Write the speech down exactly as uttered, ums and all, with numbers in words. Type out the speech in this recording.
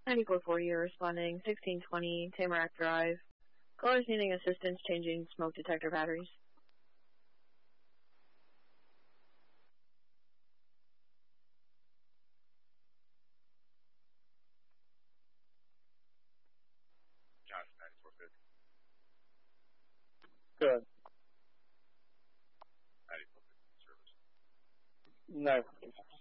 ninety-four forty, you're responding. sixteen twenty, Tamarack Drive. Callers needing assistance changing smoke detector batteries. Josh, ninety-four fifty. Good. ninety-four fifty service. No.